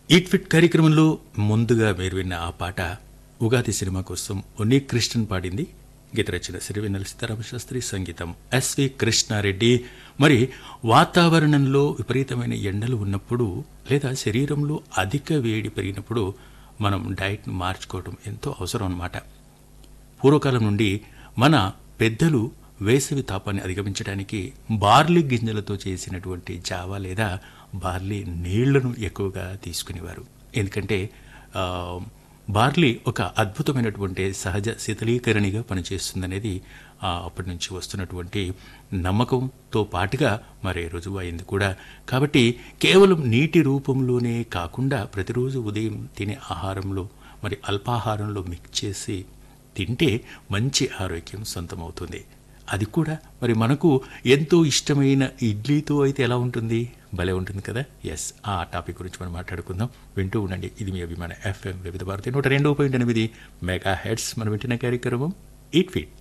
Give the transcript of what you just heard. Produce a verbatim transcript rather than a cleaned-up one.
Eat fit కార్యక్రమంలో ముందుగా మీరు విన్న ఆ పాట ఉగాది సినిమా కోసం ఉన్ని కృష్ణన్ పాడింది. గీత రచన సిరివెన్నెల సీతారామ శాస్త్రి, సంగీతం ఎస్వి కృష్ణారెడ్డి. మరి వాతావరణంలో విపరీతమైన ఎండలు ఉన్నప్పుడు లేదా శరీరంలో అధిక వేడి పెరిగినప్పుడు మనం డైట్ను మార్చుకోవడం ఎంతో అవసరం అన్నమాట. పూర్వకాలం నుండి మన పెద్దలు వేసవి తాపాన్ని అధిగమించడానికి బార్లీ గింజలతో చేసినటువంటి జావా లేదా బార్లీ నీళ్లను ఎక్కువగా తీసుకునేవారు. ఎందుకంటే ఆ, బార్లీ ఒక అద్భుతమైనటువంటి సహజ శీతలీకరణిగా పనిచేస్తుందనేది ఆ, అప్పటి నుంచి వస్తున్నటువంటి నమ్మకంతో పాటుగా మరే రుజువు అయింది కూడా. కాబట్టి కేవలం నీటి రూపంలోనే కాకుండా ప్రతిరోజు ఉదయం తినే ఆహారంలో మరి అల్పాహారంలో మిక్స్ చేసి తింటే మంచి ఆరోగ్యం సొంతమవుతుంది. అది కూడా మరి మనకు ఎంతో ఇష్టమైన ఇడ్లీతో అయితే ఎలా ఉంటుంది, భలే ఉంటుంది కదా. ఎస్, ఆ టాపిక్ గురించి మనం మాట్లాడుకుందాం. వింటూ ఉండండి, ఇది మీ అభిమాన ఎఫ్ఎం వివిధ భారతి నూట రెండు పాయింట్ ఎనిమిది మెగా హెడ్స్. మనం వింటున్న కార్యక్రమం ఈట్ ఫిట్.